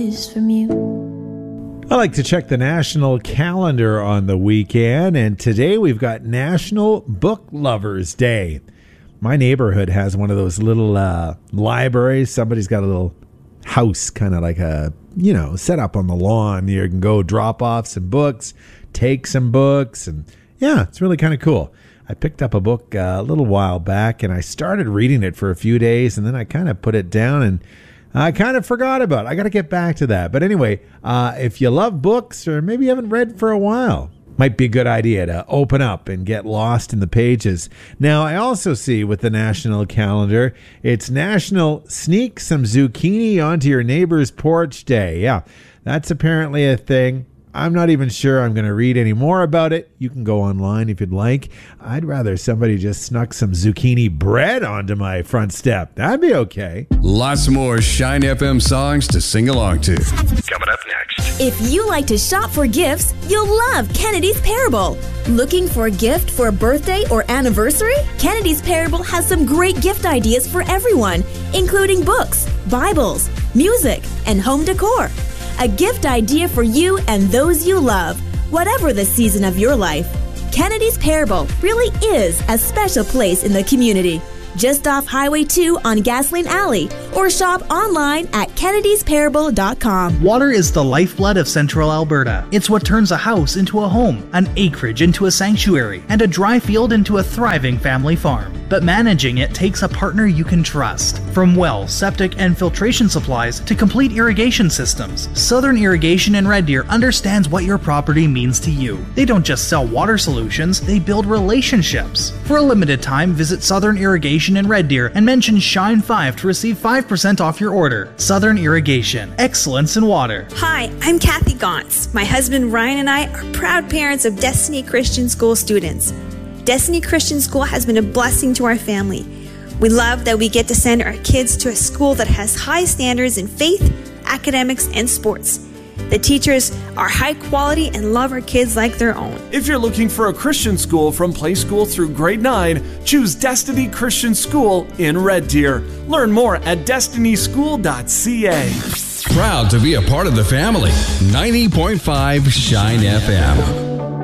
from you. I like to check the national calendar on the weekend, and today we've got National Book Lovers Day. My neighborhood has one of those little libraries. Somebody's got a little house, kind of like a, set up on the lawn. You can go drop off some books, take some books, and yeah, it's really kind of cool. I picked up a book a little while back, and I started reading it for a few days, and then I kind of put it down, and I kind of forgot about it. I got to get back to that. But anyway, if you love books, or maybe you haven't read for a while, might be a good idea to open up and get lost in the pages. Now, I also see with the national calendar, it's National Sneak Some Zucchini Onto Your Neighbor's Porch Day. Yeah, that's apparently a thing. I'm not even sure I'm going to read any more about it. You can go online if you'd like. I'd rather somebody just snuck some zucchini bread onto my front step. That'd be okay. Lots more Shine FM songs to sing along to. Coming up next. If you like to shop for gifts, you'll love Kennedy's Parable. Looking for a gift for a birthday or anniversary? Kennedy's Parable has some great gift ideas for everyone, including books, Bibles, music, and home decor. A gift idea for you and those you love, whatever the season of your life. Kennedy's Parable really is a special place in the community. Just off Highway 2 on Gasoline Alley, or shop online at kennedysparable.com. Water is the lifeblood of Central Alberta. It's what turns a house into a home, an acreage into a sanctuary, and a dry field into a thriving family farm. But managing it takes a partner you can trust. From well, septic, and filtration supplies to complete irrigation systems, Southern Irrigation in Red Deer understands what your property means to you. They don't just sell water solutions, they build relationships. For a limited time, visit Southern Irrigation in Red Deer and mention Shine5 to receive 5% off your order. Southern Irrigation, excellence in water. Hi, I'm Kathy Gauntz. My husband Ryan and I are proud parents of Destiny Christian School students. Destiny Christian School has been a blessing to our family. We love that we get to send our kids to a school that has high standards in faith, academics, and sports. The teachers are high quality and love our kids like their own. If you're looking for a Christian school from play school through grade 9, choose Destiny Christian School in Red Deer. Learn more at destinyschool.ca. Proud to be a part of the family. 90.5 Shine FM.